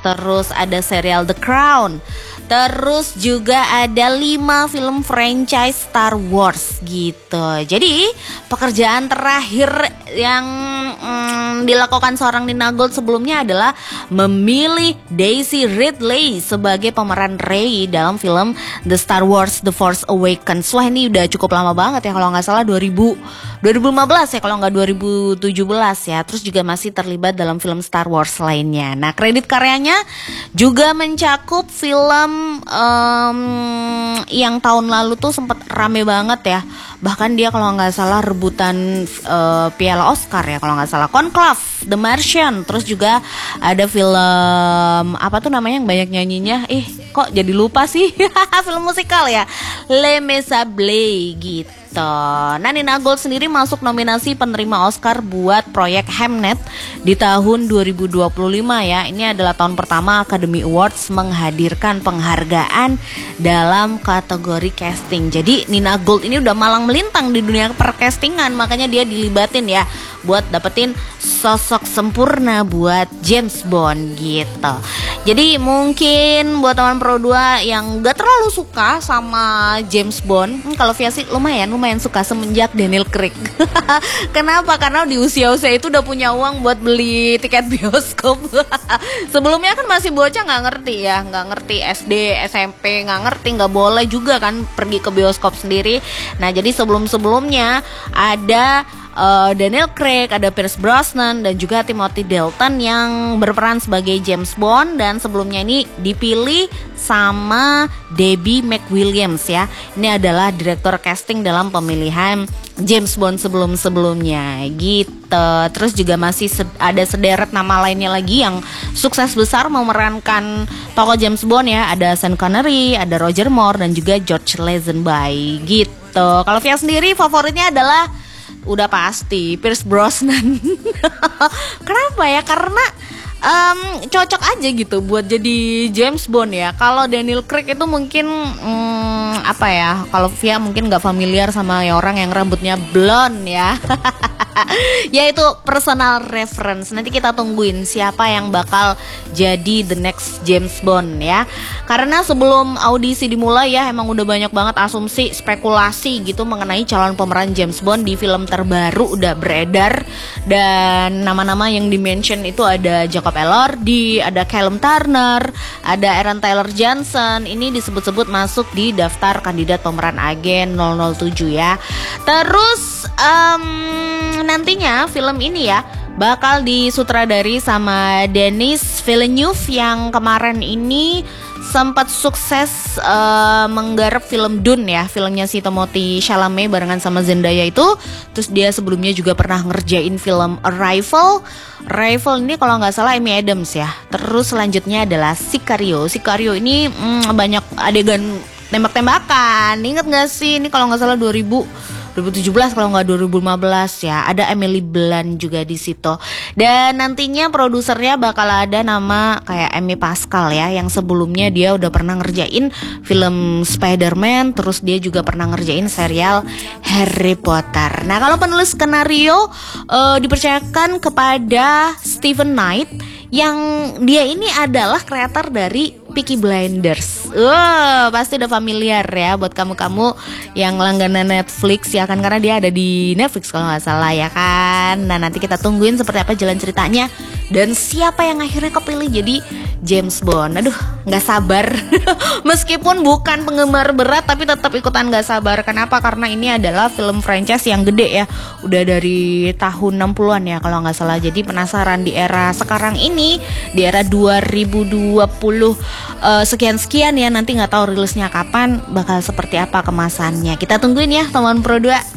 terus ada serial The Crown, terus juga ada 5 film franchise Star Wars gitu. Jadi pekerjaan terakhir yang dilakukan seorang Nina Gold sebelumnya adalah memilih Daisy Ridley sebagai pemeran Rey dalam film The Star Wars The Force Awakens. Wah, ini udah cukup lama banget ya, kalau nggak salah 2015 ya, kalau nggak 2017 ya. Terus juga masih terlibat dalam film Star Wars lainnya. Nah, kredit karyanya juga mencakup film yang tahun lalu tuh sempat rame banget ya. Bahkan dia kalau nggak salah rebutan piala Oscar ya, kalau nggak salah, Conclave, The Martian. Terus juga ada film apa tuh namanya yang banyak nyanyinya, kok jadi lupa sih. Film musikal ya, Les Miserables gitu. Nah, Nina Gold sendiri masuk nominasi penerima Oscar buat proyek Hamnet di tahun 2025 ya. Ini adalah tahun pertama Academy Awards menghadirkan penghargaan dalam kategori casting. Jadi Nina Gold ini udah malang melintang di dunia percastingan, makanya dia dilibatin ya buat dapetin sosok sempurna buat James Bond gitu. Jadi mungkin buat teman Pro 2 yang gak terlalu suka sama James Bond, kalau Via sih lumayan suka semenjak Daniel Craig. Kenapa? Karena di usia-usia itu udah punya uang buat beli tiket bioskop. Sebelumnya kan masih bocah, nggak ngerti SD, SMP, nggak ngerti, nggak boleh juga kan pergi ke bioskop sendiri. Nah, jadi sebelumnya ada Daniel Craig, ada Pierce Brosnan, dan juga Timothy Dalton yang berperan sebagai James Bond. Dan sebelumnya ini dipilih sama Debbie McWilliams ya. Ini adalah direktur casting dalam pemilihan James Bond sebelumnya gitu. Terus juga masih ada sederet nama lainnya lagi yang sukses besar memerankan tokoh James Bond ya. Ada Sean Connery, ada Roger Moore, dan juga George Lazenby gitu. Kalau Via sendiri favoritnya adalah udah pasti Pierce Brosnan. Kenapa ya? Karena cocok aja gitu buat jadi James Bond ya. Kalau Daniel Craig itu mungkin apa ya? Kalau Via mungkin nggak familiar sama orang yang rambutnya blonde ya. Ya itu personal reference. Nanti kita tungguin siapa yang bakal jadi the next James Bond ya. Karena sebelum audisi dimulai ya, emang udah banyak banget asumsi, spekulasi gitu mengenai calon pemeran James Bond di film terbaru udah beredar. Dan nama-nama yang di-mention itu ada Jacob Elordi, ada Callum Turner, ada Aaron Taylor Johnson. Ini disebut-sebut masuk di daftar kandidat pemeran agen 007 ya. Terus nantinya film ini ya bakal disutradari sama Denis Villeneuve yang kemarin ini sempat sukses menggarap film Dune ya, filmnya si Timothée Chalamet barengan sama Zendaya itu. Terus dia sebelumnya juga pernah ngerjain film Arrival ini kalau nggak salah Amy Adams ya. Terus selanjutnya adalah Sicario ini banyak adegan tembak-tembakan. Ingat nggak sih, ini kalau nggak salah 2017 kalau nggak 2015 ya. Ada Emily Blunt juga di situ. Dan nantinya produsernya bakal ada nama kayak Amy Pascal ya, yang sebelumnya dia udah pernah ngerjain film Spider-Man, terus dia juga pernah ngerjain serial Harry Potter. Nah, kalau penulis skenario dipercayakan kepada Steven Knight, yang dia ini adalah kreator dari Peaky Blinders. Pasti udah familiar ya buat kamu-kamu yang langganan Netflix ya kan, karena dia ada di Netflix kalau nggak salah ya kan. Nah, nanti kita tungguin seperti apa jalan ceritanya dan siapa yang akhirnya kepilih jadi James Bond. Aduh, nggak sabar. Meskipun bukan penggemar berat tapi tetap ikutan nggak sabar. Kenapa? Karena ini adalah film franchise yang gede ya. Udah dari tahun 60-an ya kalau nggak salah. Jadi penasaran di era sekarang ini, di era 2020 sekian-sekian ya, nanti nggak tahu rilisnya kapan, bakal seperti apa kemasannya. Kita tungguin ya teman Pro 2.